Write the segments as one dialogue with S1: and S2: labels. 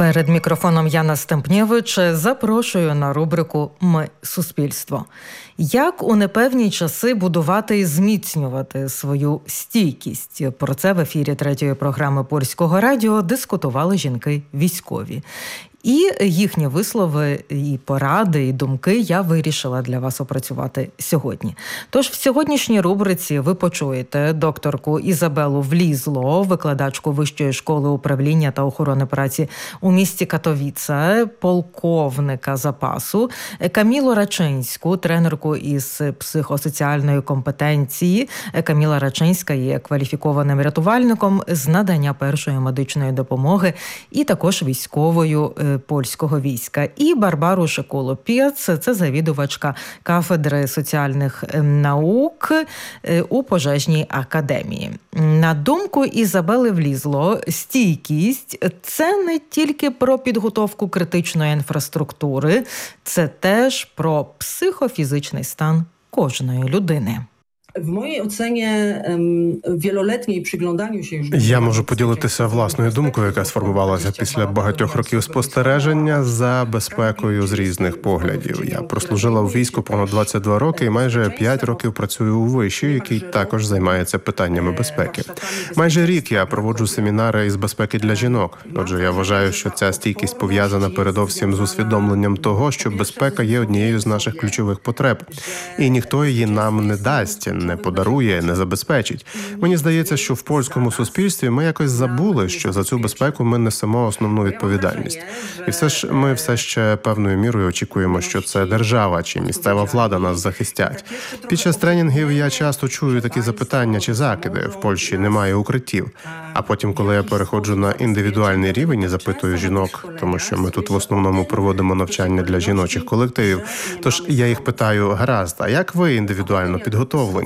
S1: Перед мікрофоном Яна Стемпнєвич запрошую на рубрику «Ми – суспільство». Як у непевні часи будувати і зміцнювати свою стійкість? Про це в ефірі третьої програми Польського радіо дискутували жінки військові. І їхні вислови, і поради, і думки я вирішила для вас опрацювати сьогодні. Тож в сьогоднішній рубриці ви почуєте докторку Ізабелу Влізло, викладачку Вищої школи управління та охорони праці у місті Катовіце, полковника запасу, Камілу Рачинську, тренерку із психосоціальної компетенції. Каміла Рачинська є кваліфікованим рятувальником з надання першої медичної допомоги і також військовою польського війська. І Барбару Шиколо-Пєц, це завідувачка кафедри соціальних наук у пожежній академії. На думку Ізабели Влізло, стійкість – це не тільки про підготовку критичної інфраструктури, це теж про психофізичний стан кожної людини.
S2: В моїй оцені вілолетній пригляданню się
S3: Я можу поділитися власною думкою, яка сформувалася після багатьох років спостереження за безпекою з різних поглядів. Я прослужила у війську понад 22 роки і майже 5 років працюю у виші, який також займається питаннями безпеки. Майже рік я проводжу семінари із безпеки для жінок. Отже, я вважаю, що ця стійкість пов'язана передовсім з усвідомленням того, що безпека є однією з наших ключових потреб. І ніхто її нам не дасть, не подарує, не забезпечить. Мені здається, що в польському суспільстві ми якось забули, що за цю безпеку ми несемо основну відповідальність. І все ж ми все ще певною мірою очікуємо, що це держава чи місцева влада нас захистять. Під час тренінгів я часто чую такі запитання чи закиди. В Польщі немає укриттів. А потім, коли я переходжу на індивідуальний рівень і запитую жінок, тому що ми тут в основному проводимо навчання для жіночих колективів, тож я їх питаю: гаразд, а як ви індивідуально підготовлені?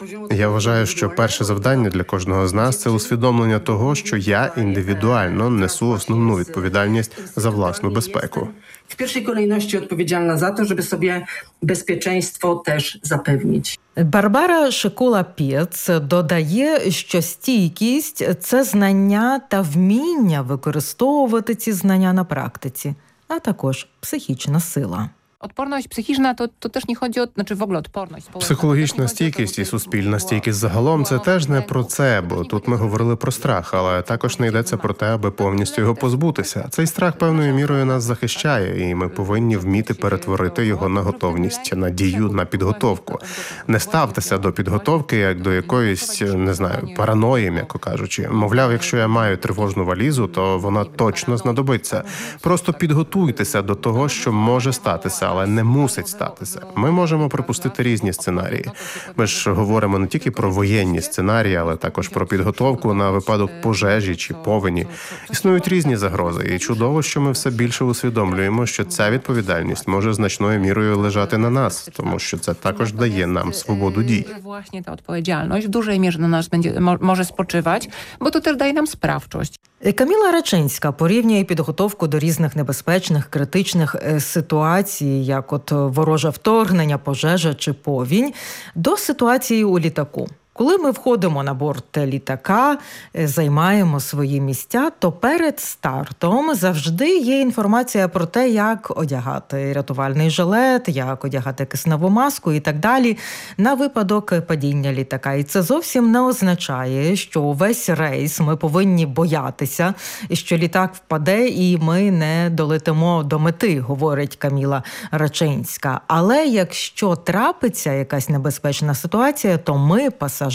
S3: Я вважаю, що перше завдання для кожного з нас – це усвідомлення того, що я індивідуально несу основну відповідальність за власну безпеку.
S2: В першій kolejności відповідальна за те, щоб собі безпеченство теж запевнити.
S1: Барбара Шиколо-Пєц додає, що стійкість – це знання та вміння використовувати ці знання на практиці, а також психічна сила.
S4: Odporność psychiczna to też nie chodzi o, w ogóle odporność.
S3: Психологічна стійкість і суспільна стійкість загалом – це теж не про це, бо тут ми говорили про страх, але також не йдеться про те, аби повністю його позбутися. Цей страх певною мірою нас захищає, і ми повинні вміти перетворити його на готовність, на дію, на підготовку. Не ставтеся до підготовки як до якоїсь, параної, м'яко кажучи. Мовляв, якщо я маю тривожну валізу, то вона точно знадобиться. Просто підготуйтеся до того, що може статися, але не мусить статися. Ми можемо припустити різні сценарії. Ми ж говоримо не тільки про воєнні сценарії, але також про підготовку на випадок пожежі чи повені. Існують різні загрози, і чудово, що ми все більше усвідомлюємо, що ця відповідальність може значною мірою лежати на нас, тому що це також дає нам свободу дій.
S4: Власне, та відповідальність в dużej mierze на нас може спочивати, бо то теж дає нам спrawczość.
S1: Каміла Рачинська порівнює підготовку до різних небезпечних, критичних ситуацій, як от вороже вторгнення, пожежа чи повінь, до ситуації у літаку. Коли ми входимо на борт літака, займаємо свої місця, то перед стартом завжди є інформація про те, як одягати рятувальний жилет, як одягати кисневу маску і так далі на випадок падіння літака. І це зовсім не означає, що увесь рейс ми повинні боятися, що літак впаде і ми не долетимо до мети, говорить Каміла Рачинська. Але якщо трапиться якась небезпечна ситуація, то ми, пасажири,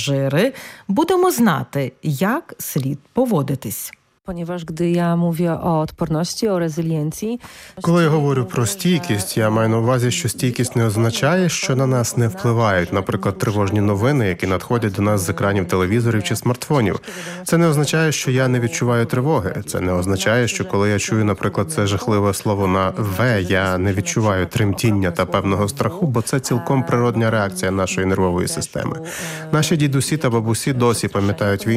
S1: будемо знати, як слід поводитись.
S5: Ponieważ gdy ja mówię o odporności, o rezyliencji...
S3: Коли я говорю про стійкість, я маю на увазі, що стійкість не означає, що на нас не впливають, наприклад, тривожні новини, які надходять до нас з екранів телевізорів чи смартфонів. Це не означає, що я не відчуваю тривоги. Це не означає, що коли я чую, наприклад, це жахливе слово на «В», я не відчуваю тремтіння та певного страху, бо це цілком природня реакція нашої нервової системи. Наші дідусі та бабусі досі пам'ятають війну